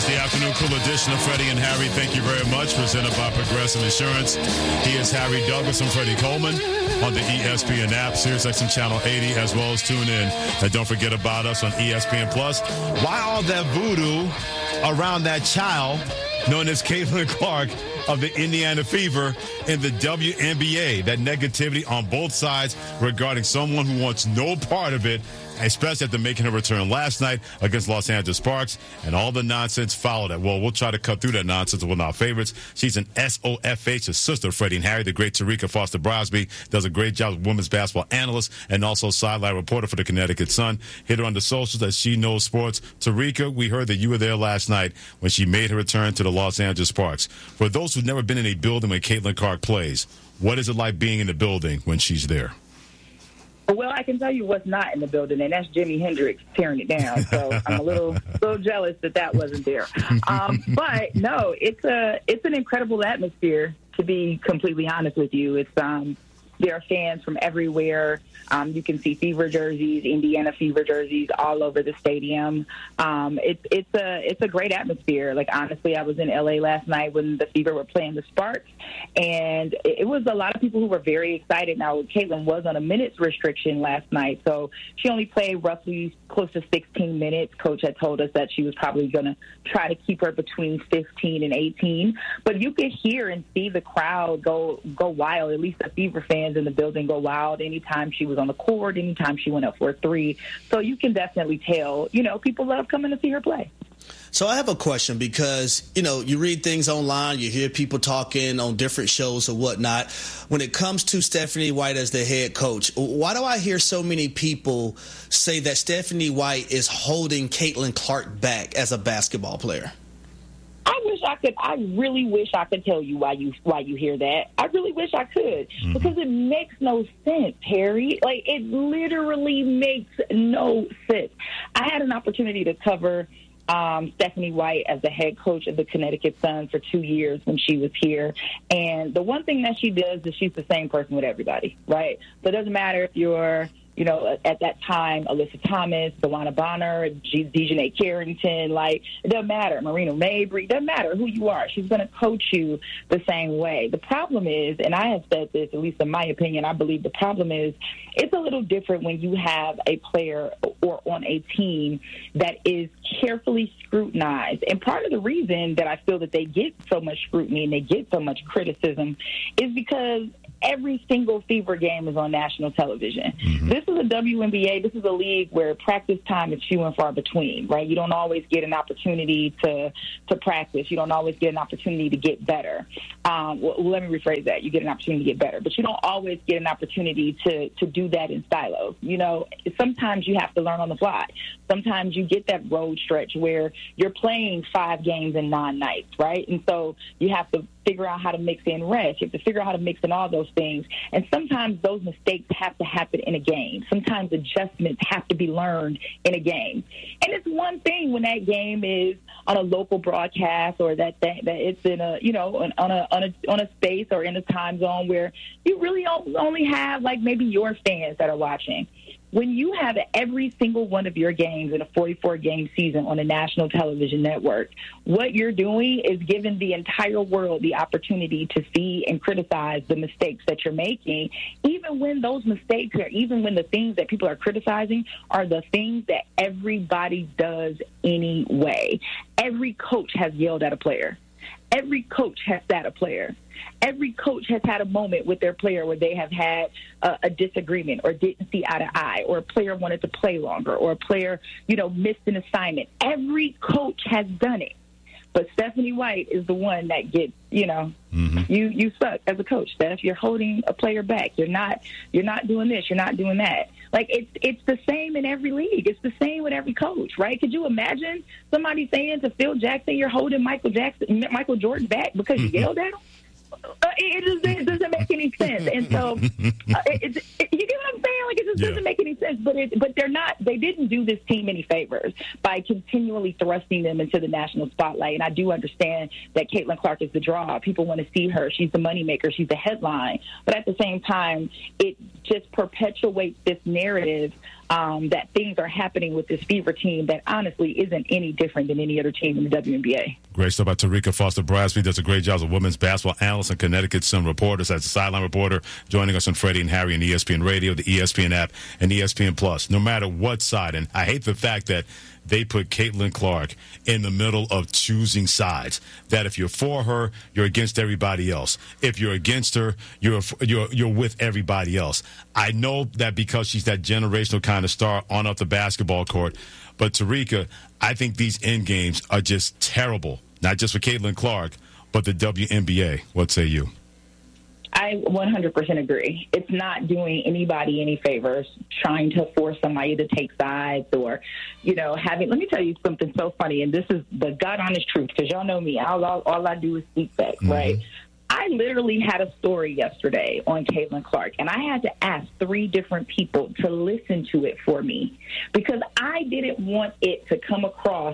is the afternoon cool edition of Freddie and Harry. Thank you very much. Presented by Progressive Insurance. He is Harry Douglas and Freddie Coleman on the ESPN app, SiriusXM Channel 80, as well as tune in. And don't forget about us on ESPN Plus. Why all that voodoo around that child known as Caitlin Clark of the Indiana Fever in the WNBA? That negativity on both sides regarding someone who wants no part of it, especially after making her return last night against Los Angeles Sparks, and all the nonsense followed that. Well, we'll try to cut through that nonsense with our favorites. She's an SOFH, a sister of Freddie and Harry. The great Tarika Foster-Brosby does a great job as women's basketball analyst and also sideline reporter for the Connecticut Sun. Hit her on the socials as she knows sports. Tarika, we heard that you were there last night when she made her return to the Los Angeles Sparks. For those who've never been in a building when Caitlin Clark plays, what is it like being in the building when she's there? Well, I can tell you what's not in the building, and that's Jimi Hendrix tearing it down. So I'm a little jealous that wasn't there. But no, it's an incredible atmosphere. To be completely honest with you, it's there are fans from everywhere. You can see Fever jerseys, Indiana Fever jerseys all over the stadium. It's a great atmosphere. Like, honestly, I was in LA last night when the Fever were playing the Sparks, and it was a lot of people who were very excited. Now, Caitlin was on a minutes restriction last night, so she only played roughly close to 16 minutes. Coach had told us that she was probably going to try to keep her between 15 and 18. But you could hear and see the crowd go wild. At least the Fever fans in the building go wild anytime she was on the court, anytime she went up for a three. So you can definitely tell, people love coming to see her play. So I have a question because, you read things online, you hear people talking on different shows or whatnot. When it comes to Stephanie White as the head coach, why do I hear so many people say that Stephanie White is holding Caitlin Clark back as a basketball player? I really wish I could tell you why you hear that. I really wish I could, because it makes no sense, Harry. Like, it literally makes no sense. I had an opportunity to cover Stephanie White as the head coach of the Connecticut Sun for 2 years when she was here. And the one thing that she does is she's the same person with everybody, right? So it doesn't matter if you're, at that time, Alyssa Thomas, Dewana Bonner, Dejanay Carrington, it doesn't matter. Marina Mabry, it doesn't matter who you are. She's going to coach you the same way. The problem is, and I have said this, at least in my opinion, I believe the problem is it's a little different when you have a player or on a team that is carefully scrutinized. And part of the reason that I feel that they get so much scrutiny and they get so much criticism is because every single Fever game is on national television. This is a WNBA. This is a league where practice time is few and far between, right? You don't always get an opportunity to practice. You don't always get an opportunity to get better. Let me rephrase that. You get an opportunity to get better, but you don't always get an opportunity to do that in silos. Sometimes you have to learn on the fly. Sometimes you get that road stretch where you're playing 5 games in 9 nights, right? And so you have to figure out how to mix in rest. You have to figure out how to mix in all those things. And sometimes those mistakes have to happen in a game. Sometimes adjustments have to be learned in a game. And it's one thing when that game is on a local broadcast or that it's in a, on a space or in a time zone where you really only have maybe your fans that are watching. When you have every single one of your games in a 44-game season on a national television network, what you're doing is giving the entire world the opportunity to see and criticize the mistakes that you're making, even when those mistakes or even when the things that people are criticizing are the things that everybody does anyway. Every coach has yelled at a player. Every coach has sat a player. Every coach has had a moment with their player where they have had a disagreement or didn't see eye to eye, or a player wanted to play longer, or a player, missed an assignment. Every coach has done it. But Stephanie White is the one that gets, you suck as a coach, Steph. You're holding a player back. You're not doing this. You're not doing that. It's the same in every league. It's the same with every coach, right? Could you imagine somebody saying to Phil Jackson, you're holding Michael Jordan back because you yelled at him? It doesn't make any sense. And so, you get what I'm saying? It just doesn't make any sense. But they didn't do this team any favors by continually thrusting them into the national spotlight. And I do understand that Caitlin Clark is the draw. People want to see her. She's the moneymaker. She's the headline. But at the same time, it just perpetuates this narrative that things are happening with this Fever team that honestly isn't any different than any other team in the WNBA. Great stuff by Terrika Foster-Brasby. Does a great job as a women's basketball analyst and Connecticut Sun reporters as a sideline reporter, joining us on Freddie and Harry on ESPN Radio, the ESPN app, and ESPN Plus. No matter what side, and I hate the fact that they put Caitlin Clark in the middle of choosing sides. That if you're for her, you're against everybody else. If you're against her, you're with everybody else. I know that because she's that generational kind of star on off the basketball court. But Terrika, I think these end games are just terrible. Not just for Caitlin Clark, but the WNBA. What say you? I 100% agree. It's not doing anybody any favors trying to force somebody to take sides or, let me tell you something so funny, and this is the God-honest truth, because y'all know me. All I do is speak facts, right? I literally had a story yesterday on Caitlin Clark, and I had to ask 3 different people to listen to it for me because I didn't want it to come across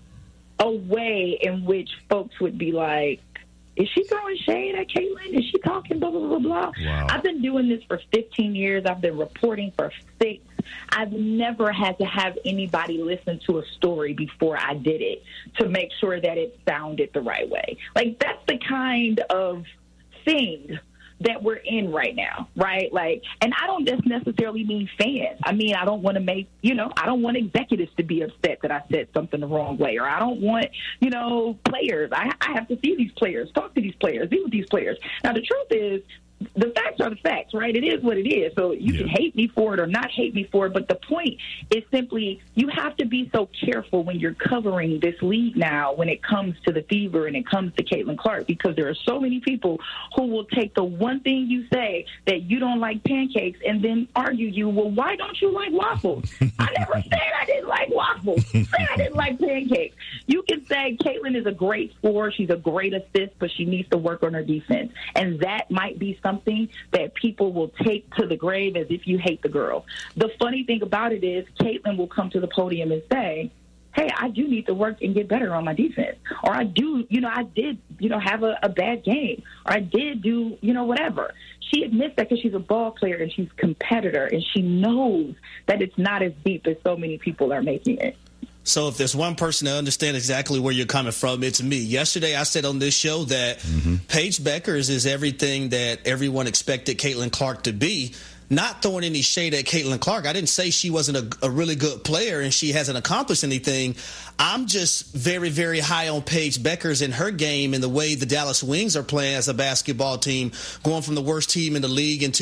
a way in which folks would be like, is she throwing shade at Caitlin? Is she talking blah, blah, blah, blah? Wow. I've been doing this for 15 years. I've been reporting for 6. I've never had to have anybody listen to a story before I did it to make sure that it sounded the right way. Like, that's the kind of thing that we're in right now, right? Like, and I don't just necessarily mean fans. I mean, I don't want to make, I don't want executives to be upset that I said something the wrong way, or I don't want, players. I have to see these players, talk to these players, be with these players. Now, the truth is, the facts are the facts, right? It is what it is. So you can hate me for it or not hate me for it. But the point is simply you have to be so careful when you're covering this league now when it comes to the Fever and it comes to Caitlin Clark, because there are so many people who will take the one thing you say that you don't like pancakes and then argue you, well, why don't you like waffles? I never said I didn't like waffles. I said I didn't like pancakes. You can say Caitlin is a great scorer. She's a great assist, but she needs to work on her defense. And that might be something that people will take to the grave as if you hate the girl. The funny thing about it is Caitlin will come to the podium and say, hey, I do need to work and get better on my defense. Or I do, I did, have a bad game. Or I did do, whatever. She admits that because she's a ball player and she's a competitor and she knows that it's not as deep as so many people are making it. So if there's one person that understands exactly where you're coming from, it's me. Yesterday I said on this show that Paige Beckers is everything that everyone expected Caitlin Clark to be. Not throwing any shade at Caitlin Clark. I didn't say she wasn't a really good player and she hasn't accomplished anything. I'm just very, very high on Paige Beckers in her game and the way the Dallas Wings are playing as a basketball team, going from the worst team in the league in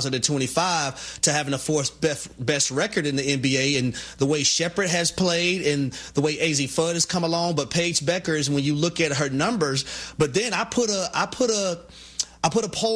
2025 to having the 4th best record in the NBA, and the way Shepherd has played and the way AZ Fudd has come along. But Paige Beckers, when you look at her numbers, but then I put a poll